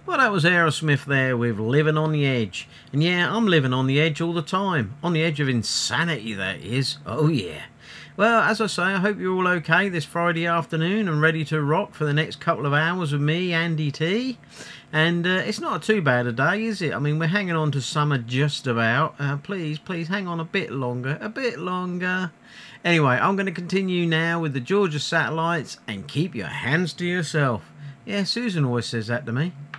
Well, that was Aerosmith there with Living on the Edge. And yeah, I'm living on the edge all the time. On the edge of insanity, that is. Oh, yeah. Well, as I say, I hope you're all okay this Friday afternoon and ready to rock for the next couple of hours with me, Andy T. And it's not too bad a day, is it? I mean, we're hanging on to summer just about. Please hang on a bit longer. A bit longer. Anyway, I'm going to continue now with the Georgia Satellites and keep your hands to yourself. Yeah, Susan always says that to me.